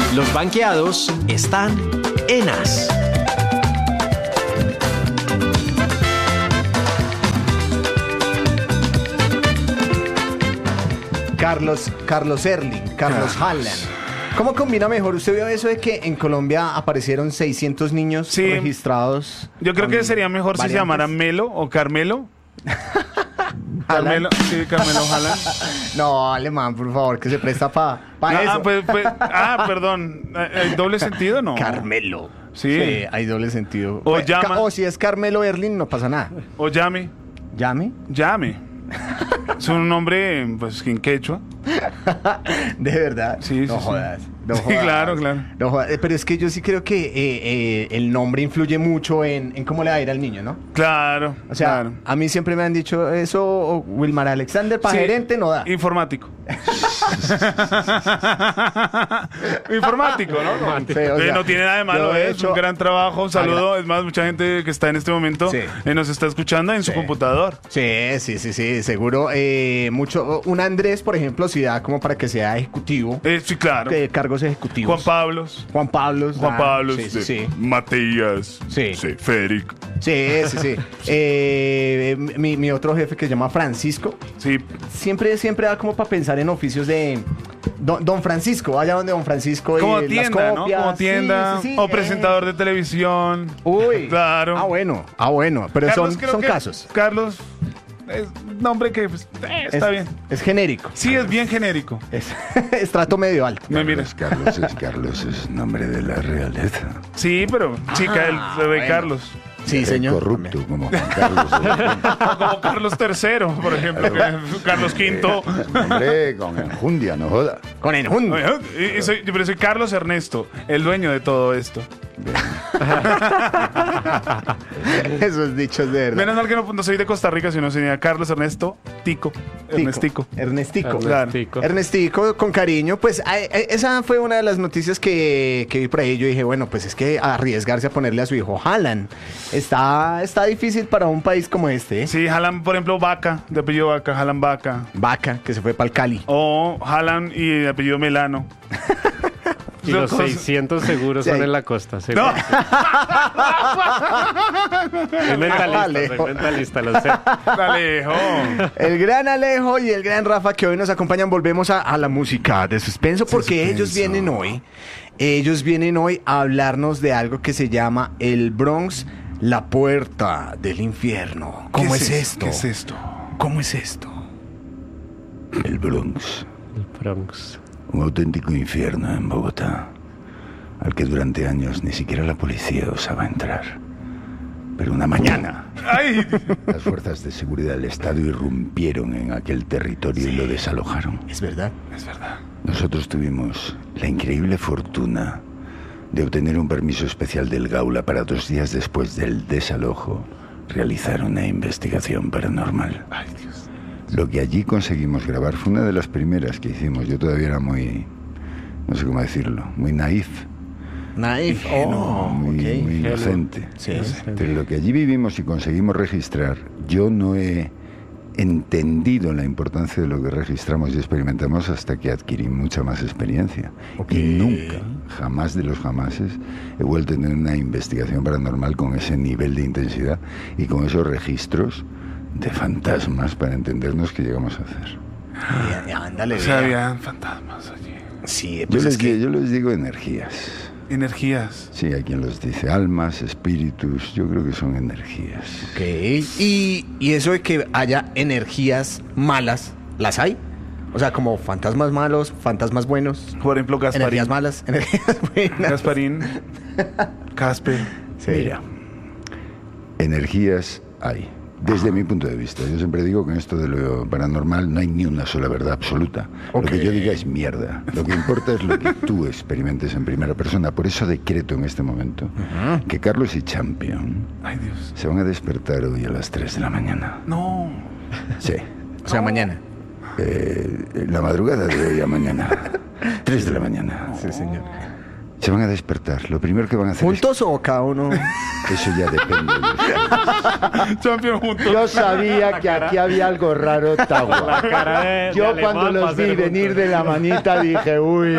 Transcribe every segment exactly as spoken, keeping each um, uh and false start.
Los banqueados están en As. Carlos, Carlos Erling, Carlos Haaland. ¿Cómo combina mejor? ¿Usted vio eso de que en Colombia aparecieron seiscientos niños Sí. registrados? Yo creo que sería mejor si se variantes. llamara Melo o Carmelo. Carmelo, sí, Carmelo Haaland. No, alemán, por favor, que se presta para pa Ah, eso. ah, pues, pues, ah, perdón. ¿Hay doble sentido no? Carmelo. Sí. hay doble sentido. O Pues, llama. ca- o si es Carmelo Erling, no pasa nada. O llame. ¿Llame? Llame. Es un nombre, pues, en quechua. De verdad. Sí, no sí, sí. jodas. No Sí, jodas. claro, claro. No jodas. Eh, Pero es que yo sí creo que eh, eh, el nombre influye mucho en, en cómo le va a ir al niño, ¿no? Claro. O sea, claro. a mí siempre me han dicho eso, o Wilmar Alexander para Sí. gerente no da. Informático. Informático, ¿no? Sí, o Eh, sea, no tiene nada de malo, yo he es hecho- un gran trabajo. Un saludo. Es más, mucha gente que está en este momento Sí. eh, nos está escuchando en su Sí. computador. Sí, sí, sí, sí, seguro. Eh, mucho. Un Andrés, por ejemplo, si da como para que sea ejecutivo. Eh, sí, claro. De cargos ejecutivos. Juan Pablos. Juan Pablo. Juan Pablo. Sí, sí, sí. Matías. Sí. Federico. Sí, sí, sí. Eh, mi, mi otro jefe que se llama Francisco, Sí. siempre, siempre da como para pensar en oficios de Don, don Francisco, vaya donde Don Francisco. y Como las tienda, ¿no? copias. Como tienda. Sí, sí, sí, o eh. presentador de televisión. Uy. Claro. Ah, bueno, ah, bueno. Pero Carlos, son, creo son que casos. Carlos es nombre que pues, eh, está es, bien. Es genérico. Sí, es bien genérico. Es estrato medio alto. Me mira. Carlos, Carlos es Carlos, es nombre de la realeza. Sí, pero chica, el Ah, bebé bueno. Carlos. Sí, señor. Corrupto, como Juan Carlos. Como Carlos tercero, por ejemplo. que- Carlos quinto. Hombre, con enjundia, no joda. Con enjundia. Y- y soy- pero soy Carlos Ernesto, el dueño de todo esto. Esos dichos de verdad. Menos mal que no, no soy de Costa Rica, sino sería Carlos Ernesto Tico. Ernestico. Ernestico. Claro. Ernestico. Ernestico, con cariño, pues a- a- esa fue una de las noticias que, que vi por ahí. Yo dije, bueno, pues es que arriesgarse a ponerle a su hijo Haaland está, está difícil para un país como este. ¿eh? Sí, Haaland, por ejemplo, Vaca, de apellido Vaca, Haaland Vaca. Vaca, que se fue para el Cali. O Haaland y de apellido Melano. Y los Cosas- seiscientos seguros Sí. son en la costa. seguro. No. Soy mentalista, Alejo. soy mentalista, lo sé. Alejo. El gran Alejo y el gran Rafa que hoy nos acompañan. Volvemos a, a la música de suspenso porque Suspenso. ellos vienen hoy. Ellos vienen hoy a hablarnos de algo que se llama el Bronx, la puerta del infierno. ¿Cómo ¿Qué es, esto? ¿Qué es esto? ¿Cómo es esto? El Bronx, El Bronx. un auténtico infierno en Bogotá, al que durante años ni siquiera la policía osaba entrar. Pero una mañana, ¡Ay! las fuerzas de seguridad del Estado irrumpieron en aquel territorio y lo desalojaron. Es verdad. Es verdad. Nosotros tuvimos la increíble fortuna de obtener un permiso especial del Gaula para dos días después del desalojo realizar una investigación paranormal. Ay, Dios. Lo que allí conseguimos grabar fue una de las primeras que hicimos. Yo todavía era muy, no sé cómo decirlo, muy naif, Naif. ingenuo, Oh, muy, ok. muy inocente. Sí. Pero lo que allí vivimos y conseguimos registrar, yo no he entendido la importancia de lo que registramos y experimentamos hasta que adquirí mucha más experiencia. Ok. Y nunca, jamás de los jamases, he vuelto a tener una investigación paranormal con ese nivel de intensidad y con esos registros de fantasmas para entendernos qué llegamos a hacer. Ya, ya, ándale. O sea, vea. habían fantasmas allí. Sí, Yo pues les, es que... di- yo les digo energías. Energías. Sí, hay quien los dice almas, espíritus, yo creo que son energías. Ok. Y, y eso de que haya energías malas, ¿las hay? O sea, como fantasmas malos, fantasmas buenos, Por ejemplo, Gasparín. energías malas, energías buenas. Gasparín. Casper. Sí. Mira, energías hay. Desde mi punto de vista, yo siempre digo que en esto de lo paranormal no hay ni una sola verdad absoluta. Ok. Lo que yo diga es mierda. Lo que importa es lo que tú experimentes en primera persona. Por eso decreto en este momento que Carlos y Champion Ay, Dios. se van a despertar hoy a las tres de la mañana. No. Sí. O sea, mañana. Eh, la madrugada de hoy a mañana. tres de la mañana. Sí, señor. Se van a despertar. Lo primero que van a hacer ¿Juntos o cada uno? es... Eso ya depende de ustedes. Champion juntos. Yo sabía que aquí había algo raro, Tagua. La cara de- Yo de cuando alemán los va a vi ser venir juntos. de la manita dije, uy.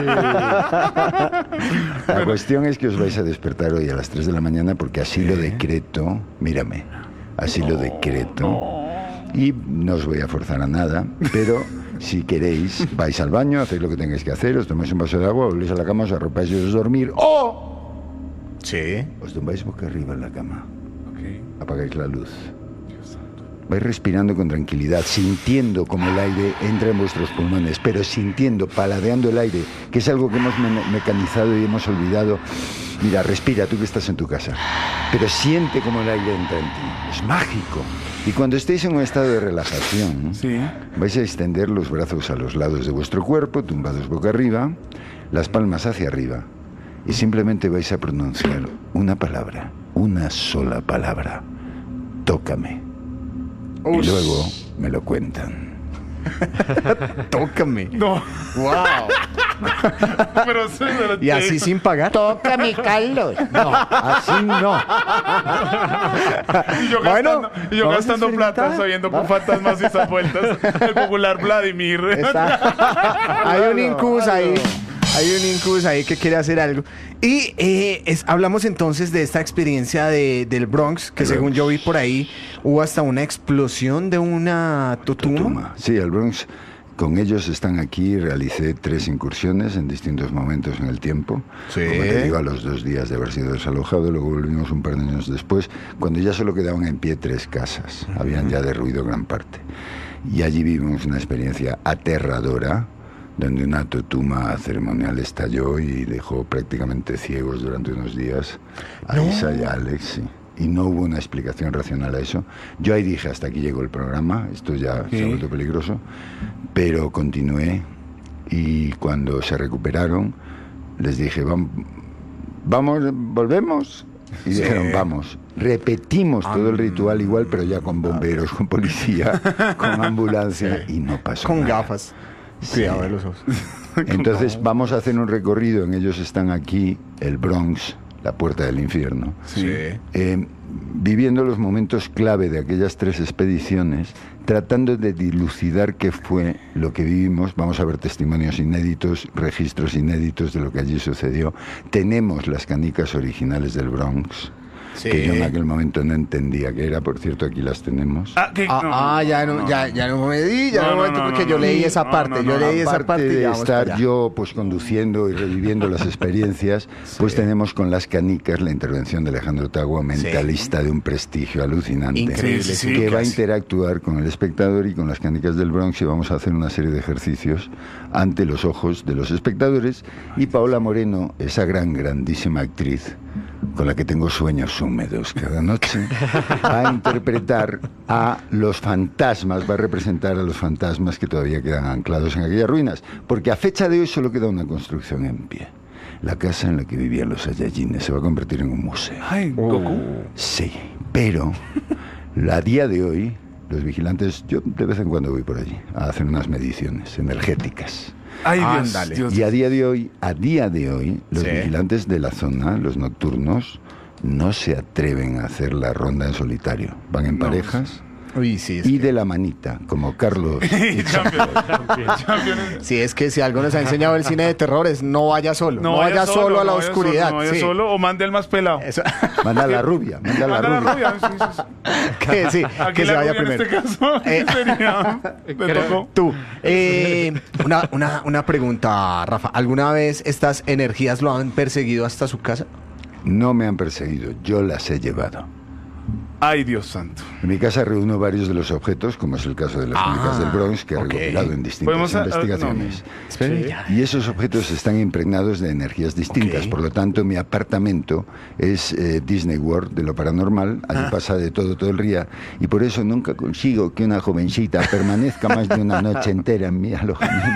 La cuestión es que os vais a despertar hoy a las tres de la mañana porque así lo decreto, mírame, así lo decreto. Y no os voy a forzar a nada, pero si queréis, vais al baño, hacéis lo que tengáis que hacer, os tomáis un vaso de agua, volvéis a la cama, os arropáis y os dormir. ¡O! Sí. Os tumbáis boca arriba en la cama, Ok. apagáis la luz. Vais respirando con tranquilidad, sintiendo como el aire entra en vuestros pulmones, pero sintiendo, paladeando el aire, que es algo que hemos me- mecanizado y hemos olvidado. Mira, respira, tú que estás en tu casa, pero siente como el aire entra en ti. Es mágico. Y cuando estéis en un estado de relajación, Sí. vais a extender los brazos a los lados de vuestro cuerpo, tumbados boca arriba, las palmas hacia arriba, y simplemente vais a pronunciar una palabra, una sola palabra. Tócame. Y luego me lo cuentan. Tócame. No. Wow. Pero sí, pero ¿Y así sin pagar? Tócame, Carlos. No, así no. Y yo Bueno, gastando, y yo vamos a gastando plata experimentar. sabiendo con fantasmas y esas vueltas. El popular Vladimir. Está- hay un incus ahí. Hay un incus ahí que quiere hacer algo. Y eh, es- hablamos entonces de esta experiencia de, del Bronx, que El según Bronx. yo vi por ahí, hubo hasta una explosión de una tutuma. Tuma. Sí, el Bronx. Con ellos están aquí, realicé tres incursiones en distintos momentos en el tiempo. Sí. Como te digo, a los dos días de haber sido desalojado, luego volvimos un par de años después, cuando ya solo quedaban en pie tres casas. Habían ya derruido gran parte. Y allí vivimos una experiencia aterradora, donde una totuma ceremonial estalló y dejó prácticamente ciegos durante unos días a Isa y a Alex, sí. Y no hubo una explicación racional a eso. Yo ahí dije, hasta aquí llegó el programa, esto ya se ha vuelto peligroso, pero continué y cuando se recuperaron les dije, "Vam- vamos, volvemos. Y Sí. dijeron, vamos. Repetimos todo el ritual igual, pero ya con bomberos, con policía, con ambulancia, y no pasó Con nada. gafas. Sí. Cuidado de los ojos. Entonces vamos a hacer un recorrido, en ellos están aquí, el Bronx, la puerta del infierno, Sí. eh, viviendo los momentos clave de aquellas tres expediciones, tratando de dilucidar qué fue lo que vivimos. Vamos a ver testimonios inéditos, registros inéditos de lo que allí sucedió. Tenemos las canicas originales del Bronx, Sí. que yo en aquel momento no entendía qué era, por cierto, aquí las tenemos. Ah, ¿qué? Ah, No, ah, ya no, no, ya, ya no me di, ya No, no, me no, meto no, porque no, yo no. leí esa No, parte, no, yo no, leí esa Aparte parte y de ya vamos estar para allá. yo pues conduciendo y reviviendo las experiencias, pues tenemos con las canicas la intervención de Alejandro Tagua, mentalista de un prestigio alucinante, Increíble, Sí, sí, que sí, va a casi. interactuar con el espectador y con las canicas del Bronx, y vamos a hacer una serie de ejercicios ante los ojos de los espectadores. Y Paola Moreno, esa gran, grandísima actriz con la que tengo sueños húmedos cada noche, va a interpretar a los fantasmas, va a representar a los fantasmas que todavía quedan anclados en aquellas ruinas, porque a fecha de hoy solo queda una construcción en pie. La casa en la que vivían los Saiyajines se va a convertir en un museo. Ay, Goku. Sí, pero a día de hoy, los vigilantes, yo de vez en cuando voy por allí a hacer unas mediciones energéticas. Ay, Dios, Ándale. Dios. Y a día de hoy, a día de hoy, los Sí. vigilantes de la zona, los nocturnos, no se atreven a hacer la ronda en solitario. Van en No. parejas Uy, sí, es y que, de la manita, como Carlos. Y Champion. Champion. sí, es que si algo nos ha enseñado el cine de terror es no vaya solo, no, vaya, solo, a la no vaya oscuridad. solo, no vaya sí. solo o mande el más pelado. Eso- Manda a la rubia, manda a la Manda rubia. la rubia. Sí, sí, sí. que sí, Aquí que se la vaya rubia primero. en este caso Eh. sería... Me tocó. Tú, eh, una, una, una pregunta, Rafa. ¿Alguna vez estas energías lo han perseguido hasta su casa? No me han perseguido, yo las he llevado. Ay, Dios santo. En mi casa reúno varios de los objetos, como es el caso de las Ah, canicas del Bronx, que he ok. recopilado en distintas Podemos, ah, ah, investigaciones. Espera, Sí. ya. Y esos objetos están impregnados de energías distintas. Ok. Por lo tanto, mi apartamento es eh, Disney World de lo paranormal. Allí Ah. pasa de todo todo el día. Y por eso nunca consigo que una jovencita permanezca más de una noche entera en mi alojamiento.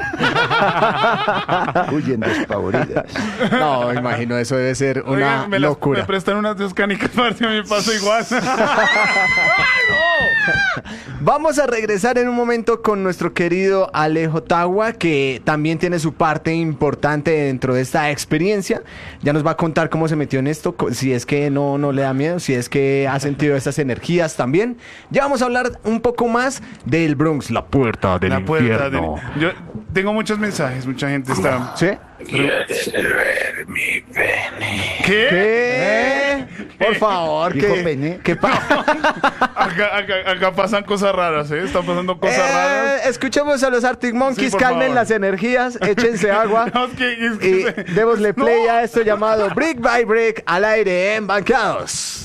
Huyen despavoridas. No, me imagino, eso debe ser una Oigan, me, las- locura. me prestan unas dos canicas para si a mí me pasa igual. ¡Ay, no! Vamos a regresar en un momento con nuestro querido Alejo Tagua, que también tiene su parte importante dentro de esta experiencia. Ya nos va a contar cómo se metió en esto, co- si es que no, no le da miedo, si es que ha sentido estas energías también. Ya vamos a hablar un poco más del Bronx, la puerta del La puerta infierno. del- Yo tengo muchos mensajes, mucha gente está... ¿Sí? ¿Qué? ¿Qué? Por favor, Dijo ¿qué? pene. ¿Qué pasa? Acá, acá- acá pasan cosas raras, ¿eh? Están pasando cosas raras. Eh, escuchemos a los Arctic Monkeys, Sí, por calmen favor. las energías, échense agua. No, es que- es que Y se- démosle play No. a esto llamado Brick by Brick al aire en Banqueados.